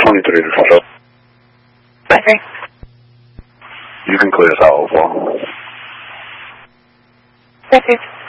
23 to Central. Okay. You can clear South 4. Okay.